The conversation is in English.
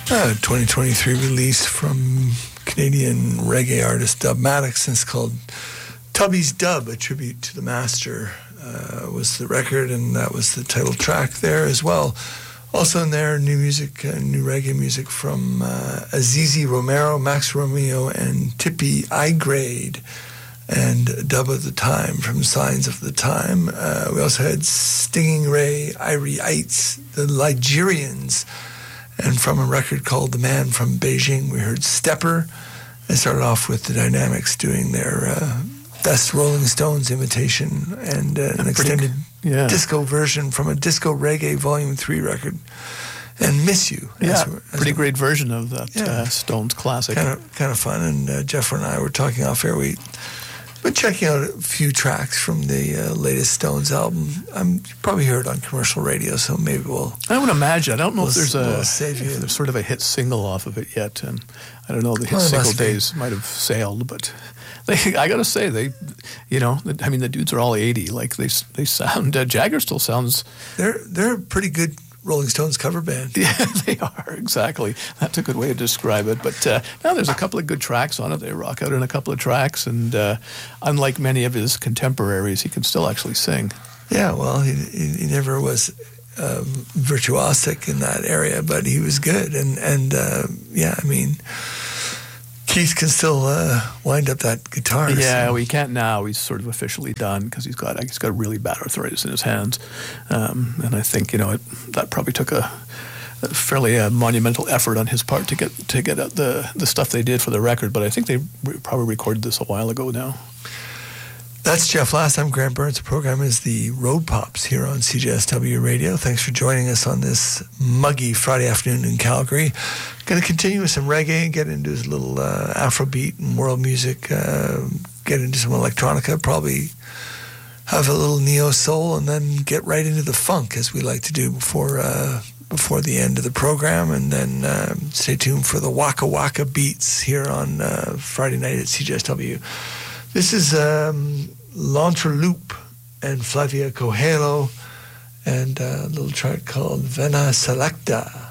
2023 release from Canadian reggae artist Dubmatix, and it's called Tubby's Dub, a tribute to the master, was the record, and that was the title track there as well. Also in there, new music, new reggae music from Azizi Romero, Max Romeo, and Tippy I-Grade, and Dub of the Time from Signs of the Time. We also had Stinging Ray, Irie Eitz, the Ligerians, and from a record called The Man from Beijing, we heard Stepper. They started off with the Dynamics doing their best Rolling Stones imitation and an extended disco version from a Disco Reggae Volume 3 record, and Miss You. Pretty great version of that Stones classic. Kind of fun, and Jeff and I were talking off air. We've been checking out a few tracks from the latest Stones album. You probably heard it on commercial radio, so maybe I would imagine. I don't know if there's there's sort of a hit single off of it yet, and I don't know, the hit single days might have sailed, but I got to say, the dudes are all 80. Like, they sound, Jagger still sounds... They're a pretty good Rolling Stones cover band. Yeah, they are, exactly. That's a good way to describe it. But now there's a couple of good tracks on it. They rock out in a couple of tracks, and unlike many of his contemporaries, he can still actually sing. Yeah, well, he never was virtuosic in that area, but he was good. And Keith can still wind up that guitar. Yeah, well, he can't now. He's sort of officially done because he's got really bad arthritis in his hands, and I think that probably took a fairly monumental effort on his part to get out the stuff they did for the record. But I think they probably recorded this a while ago now. That's Jeff Last. I'm Grant Burns. The program is the Road Pops here on CJSW Radio. Thanks for joining us on this muggy Friday afternoon in Calgary. Going to continue with some reggae and get into a little Afrobeat and world music, get into some electronica, probably have a little neo-soul, and then get right into the funk, as we like to do before the end of the program, and then stay tuned for the Waka Waka beats here on Friday night at CJSW. This is L'Entreloupe and Flavia Coelho, and a little track called Vena Selecta.